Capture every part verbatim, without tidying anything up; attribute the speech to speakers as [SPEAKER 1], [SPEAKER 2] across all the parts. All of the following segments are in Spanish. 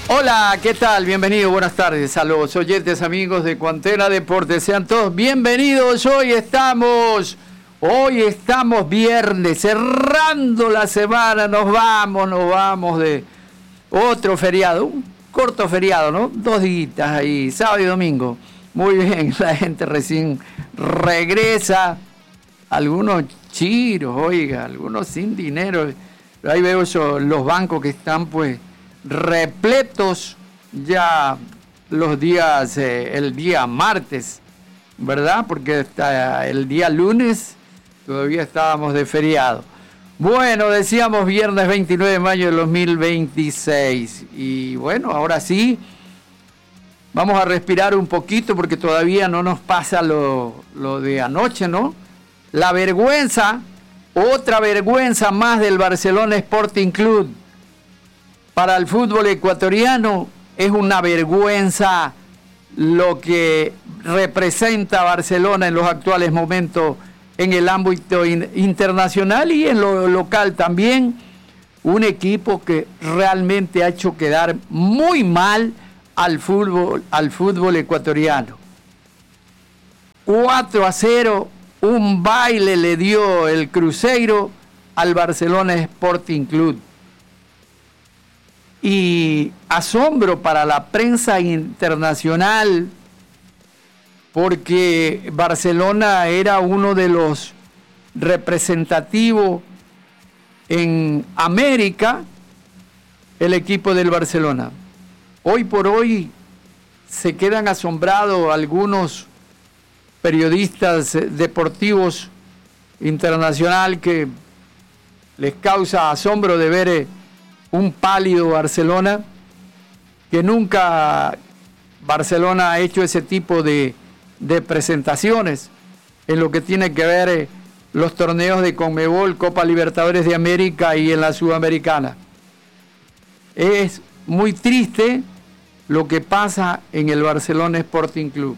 [SPEAKER 1] Hola, ¿qué tal? Bienvenido, buenas tardes a los oyentes amigos de Cuantena Deportes. Sean todos bienvenidos. Hoy estamos, hoy estamos viernes, cerrando la semana. Nos vamos, nos vamos de otro feriado, un corto feriado, ¿no? Dos días ahí, sábado y domingo. Muy bien, la gente recién regresa. Algunos chiros, oiga, algunos sin dinero. Ahí veo eso, los bancos que están pues repletos ya los días, eh, el día martes, ¿verdad? Porque hasta el día lunes todavía estábamos de feriado. Bueno, decíamos viernes veintinueve de mayo de dos mil veintiséis. Y bueno, ahora sí, vamos a respirar un poquito porque todavía no nos pasa lo, lo de anoche, ¿no? La vergüenza, otra vergüenza más del Barcelona Sporting Club. Para el fútbol ecuatoriano es una vergüenza lo que representa Barcelona en los actuales momentos en el ámbito in- internacional y en lo local también. Un equipo que realmente ha hecho quedar muy mal al fútbol, al fútbol ecuatoriano. cuatro a cero, un baile le dio el Cruzeiro al Barcelona Sporting Club. Y asombro para la prensa internacional porque Barcelona era uno de los representativos en América, el equipo del Barcelona. Hoy por hoy se quedan asombrados algunos periodistas deportivos internacionales que les causa asombro de ver un pálido Barcelona, que nunca Barcelona ha hecho ese tipo de, de presentaciones en lo que tiene que ver eh, los torneos de Conmebol, Copa Libertadores de América y en la Sudamericana. Es muy triste lo que pasa en el Barcelona Sporting Club.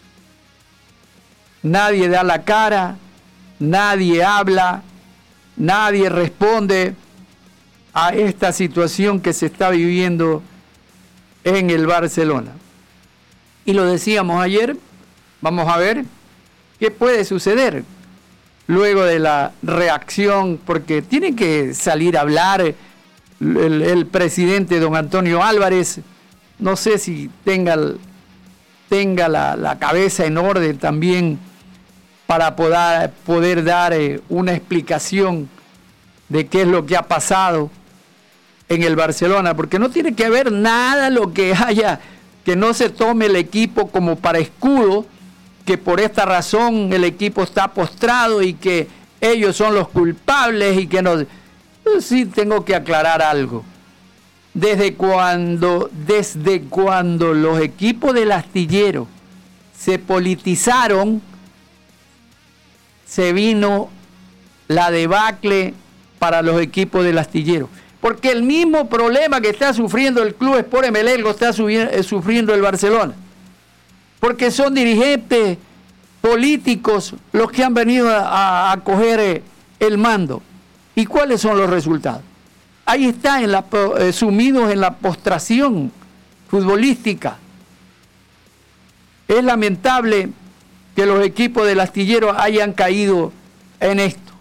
[SPEAKER 1] Nadie da la cara, nadie habla, nadie responde a esta situación que se está viviendo en el Barcelona. Y lo decíamos ayer, vamos a ver qué puede suceder luego de la reacción, porque tiene que salir a hablar el, el presidente don Antonio Álvarez. No sé si tenga, tenga la, la cabeza en orden también para poder, poder dar eh, una explicación de qué es lo que ha pasado en el Barcelona, porque no tiene que haber nada lo que haya, que no se tome el equipo como para escudo, que por esta razón el equipo está postrado y que ellos son los culpables y que no. Sí tengo que aclarar algo. Desde cuando, desde cuando los equipos del astillero se politizaron, se vino la debacle para los equipos del astillero. Porque el mismo problema que está sufriendo el Club Sport M L E lo está sufriendo el Barcelona. Porque son dirigentes políticos los que han venido a, a coger el mando. ¿Y cuáles son los resultados? Ahí está, en la, eh, sumidos en la postración futbolística. Es lamentable que los equipos del astillero hayan caído en esto.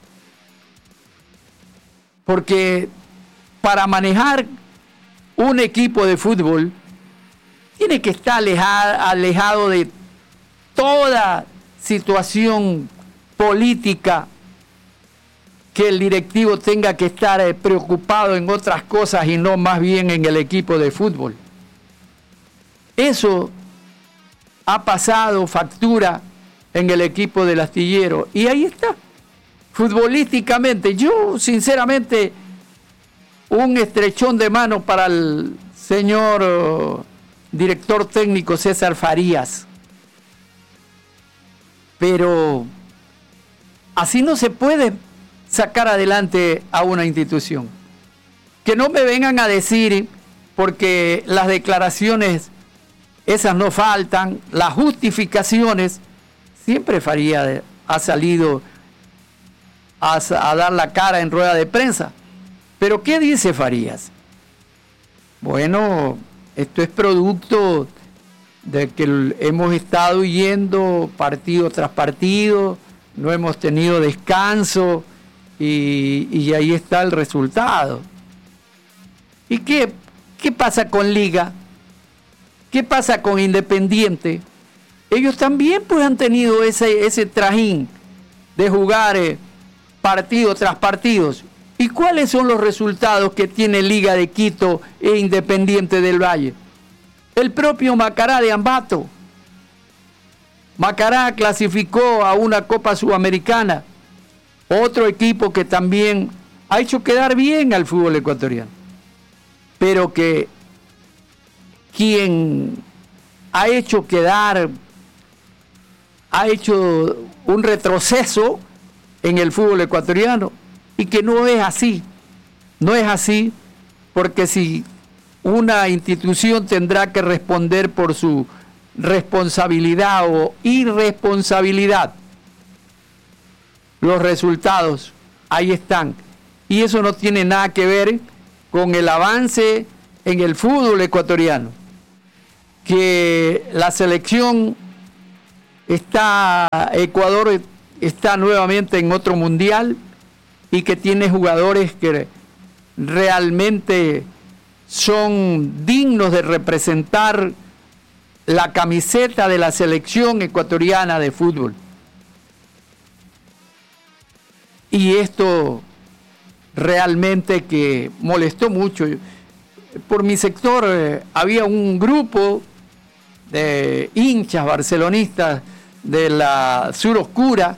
[SPEAKER 1] Porque para manejar un equipo de fútbol tiene que estar alejado, alejado de toda situación política, que el directivo tenga que estar eh, preocupado en otras cosas y no más bien en el equipo de fútbol. Eso ha pasado factura en el equipo del astillero y ahí está. Futbolísticamente, yo sinceramente, un estrechón de mano para el señor uh, director técnico César Farías. Pero así no se puede sacar adelante a una institución. Que no me vengan a decir, porque las declaraciones, esas no faltan, las justificaciones, siempre Farías ha salido a, a dar la cara en rueda de prensa. Pero ¿qué dice Farías? Bueno, esto es producto de que hemos estado yendo partido tras partido, no hemos tenido descanso y, y ahí está el resultado. ¿Y qué, qué pasa con Liga? ¿Qué pasa con Independiente? Ellos también pues han tenido ese, ese trajín de jugar eh, partido tras partidos. ¿Y cuáles son los resultados que tiene Liga de Quito e Independiente del Valle? El propio Macará de Ambato. Macará clasificó a una Copa Sudamericana. Otro equipo que también ha hecho quedar bien al fútbol ecuatoriano. Pero que quien ha hecho quedar, ha hecho un retroceso en el fútbol ecuatoriano, y que no es así, no es así, porque si una institución tendrá que responder por su responsabilidad o irresponsabilidad, los resultados ahí están, y eso no tiene nada que ver con el avance en el fútbol ecuatoriano, que la selección está, Ecuador está nuevamente en otro mundial y que tiene jugadores que realmente son dignos de representar la camiseta de la selección ecuatoriana de fútbol. Y esto realmente que molestó mucho. Por mi sector eh, había un grupo de hinchas barcelonistas de la Sur Oscura.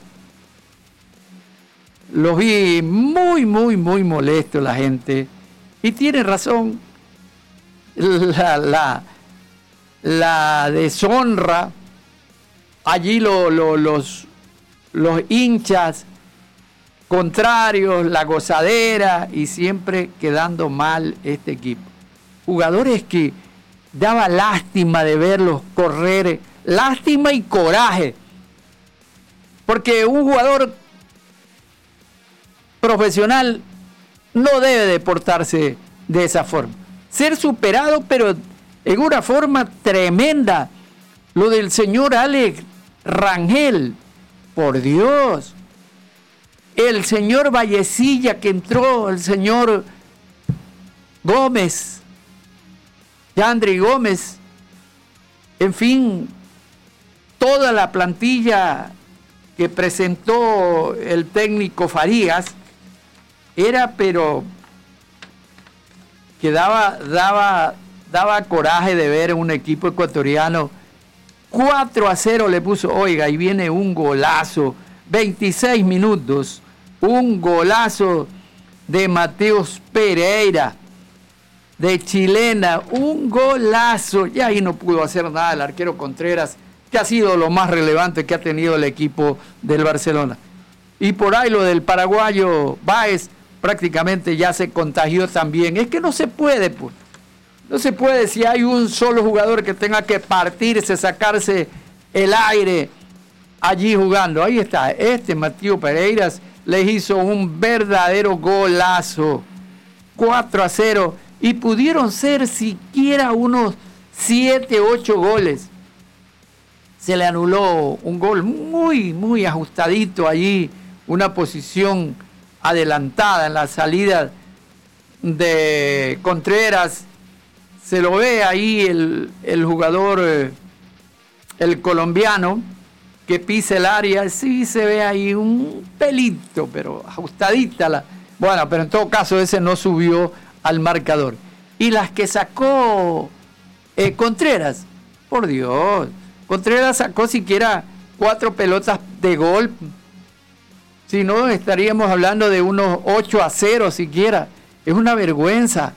[SPEAKER 1] Los vi muy, muy, muy molestos la gente. Y tiene razón. La, la, la deshonra. Allí lo, lo, los, los hinchas contrarios, la gozadera y siempre quedando mal este equipo. Jugadores que daba lástima de verlos correr, lástima y coraje. Porque un jugador profesional no debe de portarse de esa forma. Ser superado, pero en una forma tremenda. Lo del señor Alex Rangel, por Dios. El señor Vallecilla que entró, el señor Gómez, Yandri Gómez, en fin, toda la plantilla que presentó el técnico Farías, era pero que daba, daba, daba coraje de ver un equipo ecuatoriano. cuatro a cero le puso, oiga, y viene un golazo, veintiséis minutos, un golazo de Mateus Pereira, de chilena, un golazo, y ahí no pudo hacer nada el arquero Contreras, que ha sido lo más relevante que ha tenido el equipo del Barcelona. Y por ahí lo del paraguayo Báez, prácticamente ya se contagió también. Es que no se puede, pues. No se puede si hay un solo jugador que tenga que partirse, sacarse el aire allí jugando. Ahí está, este Mateus Pereira les hizo un verdadero golazo. cuatro a cero. Y pudieron ser siquiera unos siete, ocho goles. Se le anuló un gol muy, muy ajustadito allí. Una posición adelantada en la salida de Contreras. Se lo ve ahí el, el jugador, eh, el colombiano, que pisa el área. Sí se ve ahí un pelito, pero ajustadita. La, bueno, pero en todo caso ese no subió al marcador. Y las que sacó eh, Contreras, por Dios, Contreras sacó siquiera cuatro pelotas de gol. Si no, estaríamos hablando de unos ocho a cero siquiera. Es una vergüenza.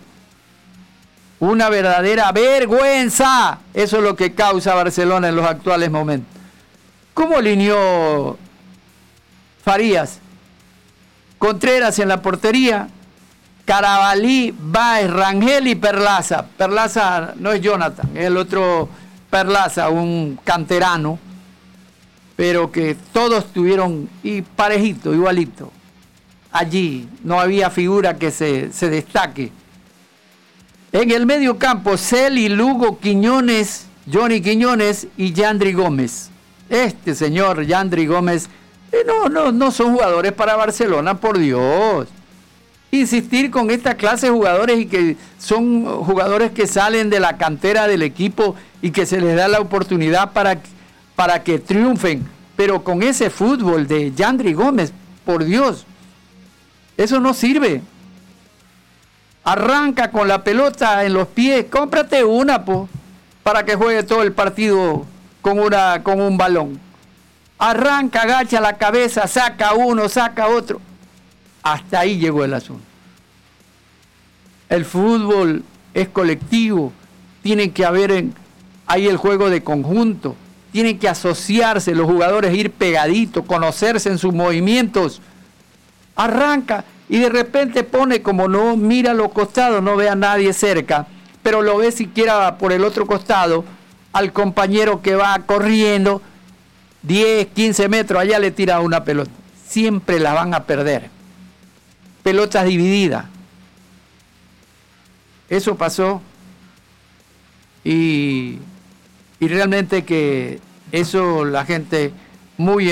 [SPEAKER 1] Una verdadera vergüenza. Eso es lo que causa Barcelona en los actuales momentos. ¿Cómo alineó Farías? Contreras en la portería, Carabalí, Báez, Rangel y Perlaza. Perlaza no es Jonathan, es el otro Perlaza, un canterano, pero que todos tuvieron y parejito, igualito. Allí no había figura que se, se destaque. En el medio campo, Celi, Lugo, Quiñones, Johnny Quiñones y Yandri Gómez. Este señor Yandri Gómez, eh, no, no, no son jugadores para Barcelona, por Dios. Insistir con esta clase de jugadores y que son jugadores que salen de la cantera del equipo y que se les da la oportunidad para, para que triunfen, pero con ese fútbol de Yandri Gómez, por Dios, eso no sirve. Arranca con la pelota en los pies, cómprate una, po, para que juegue todo el partido con, una, con un balón. Arranca, agacha la cabeza, saca uno, saca otro. Hasta ahí llegó el asunto. El fútbol es colectivo, tiene que haber en, ahí el juego de conjunto, tienen que asociarse los jugadores, ir pegaditos, conocerse en sus movimientos. Arranca y de repente pone, como no mira a los costados, no ve a nadie cerca, pero lo ve siquiera por el otro costado, al compañero que va corriendo diez, quince metros, allá le tira una pelota. Siempre la van a perder. Pelotas divididas. Eso pasó y, y realmente que eso la gente muy